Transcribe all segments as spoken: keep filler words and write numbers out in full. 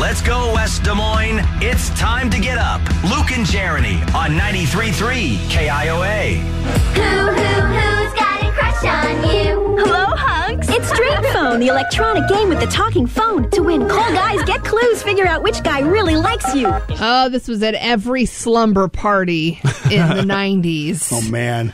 Let's go, West Des Moines. It's time to get up. Luke and Jeremy on ninety-three point three K I O A. Who, who, who's got a crush on you? Hello, hunks. It's Dream Phone, the electronic game with the talking phone. To win, call guys, get clues, figure out which guy really likes you. Oh, this was at every slumber party in the nineties. Oh, man.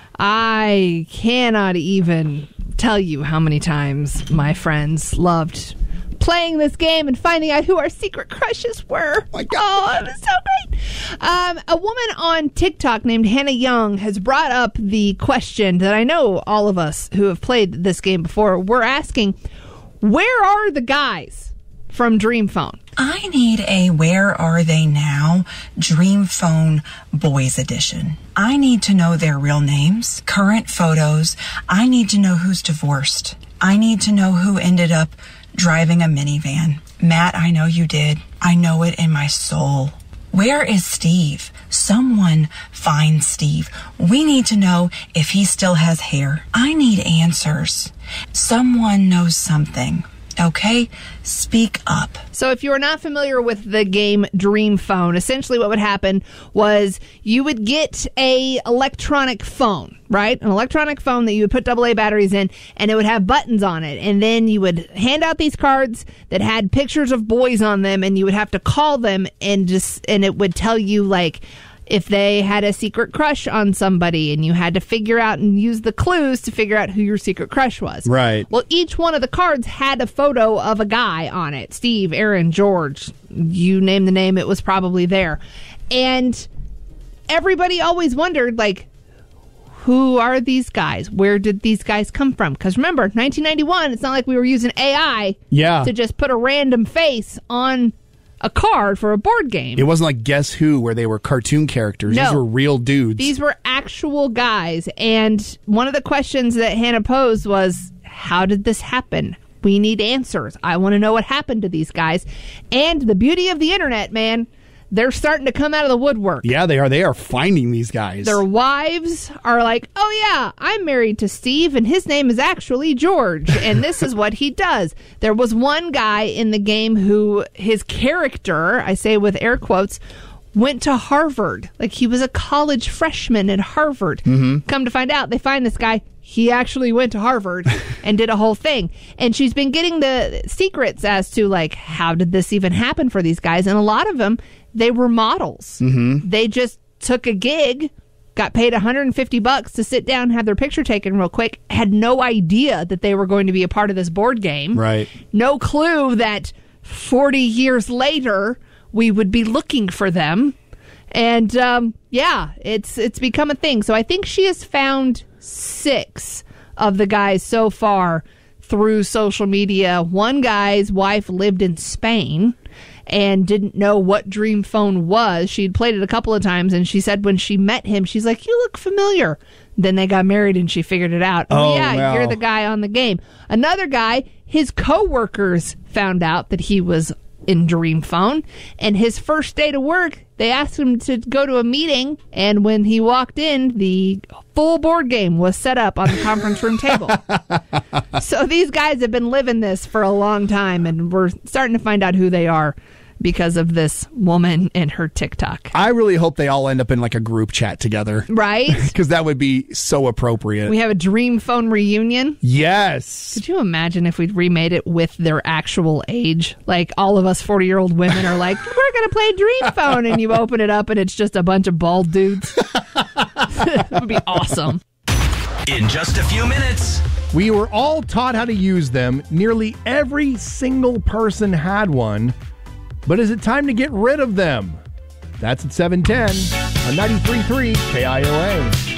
I cannot even tell you how many times my friends loved playing this game and finding out who our secret crushes were. My God. Oh, it was so great. Um, a woman on TikTok named Hannah Young has brought up the question that I know all of us who have played this game before, we're asking, where are the guys from Dream Phone? I need a Where Are They Now Dream Phone Boys Edition. I need to know their real names, current photos. I need to know who's divorced. I need to know who ended up driving a minivan. Matt, I know you did. I know it in my soul. Where is Steve? Someone find Steve. We need to know if he still has hair. I need answers. Someone knows something. Okay? Speak up. So if you are not familiar with the game Dream Phone, essentially what would happen was you would get a electronic phone, right? An electronic phone that you would put double A batteries in, and it would have buttons on it. And then you would hand out these cards that had pictures of boys on them, and you would have to call them and just and it would tell you, like, if they had a secret crush on somebody, and you had to figure out and use the clues to figure out who your secret crush was. Right. Well, each one of the cards had a photo of a guy on it. Steve, Aaron, George. You name the name, it was probably there. And everybody always wondered, like, who are these guys? Where did these guys come from? Because remember, nineteen ninety-one, it's not like we were using A I yeah. to just put a random face on a card for a board game. It wasn't like Guess Who, where they were cartoon characters. No. These were real dudes. These were actual guys. And one of the questions that Hannah posed was, how did this happen? We need answers. I want to know what happened to these guys. And the beauty of the internet, man, they're starting to come out of the woodwork. Yeah, they are. They are finding these guys. Their wives are like, oh, yeah, I'm married to Steve, and his name is actually George, and this is what he does. There was one guy in the game who, his character, I say with air quotes, went to Harvard. Like, he was a college freshman at Harvard. Mm-hmm. Come to find out, they find this guy. He actually went to Harvard and did a whole thing. And she's been getting the secrets as to, like, how did this even happen for these guys? And a lot of them, they were models. Mm-hmm. They just took a gig, got paid one hundred fifty bucks to sit down and have their picture taken real quick, had no idea that they were going to be a part of this board game. Right. No clue that forty years later we would be looking for them. And, um, yeah, it's it's become a thing. So I think she has found six of the guys so far through social media. One guy's wife lived in Spain and didn't know what Dream Phone was. She'd played it a couple of times, and she said when she met him, she's like, you look familiar. Then they got married, and she figured it out. Oh, oh yeah, wow. You're the guy on the game. Another guy, his coworkers found out that he was in Dream Phone, and his first day to work, they asked him to go to a meeting, and when he walked in, the full board game was set up on the conference room table. So these guys have been living this for a long time, and we're starting to find out who they are because of this woman and her TikTok. I really hope they all end up in like a group chat together. Right? Because that would be so appropriate. We have a Dream Phone reunion. Yes. Could you imagine if we'd remade it with their actual age? Like all of us forty-year-old women are like, we're going to play Dream Phone, and you open it up and it's just a bunch of bald dudes. That would be awesome. In just a few minutes. We were all taught how to use them. Nearly every single person had one. But is it time to get rid of them? That's at seven ten on ninety-three point three K I O A.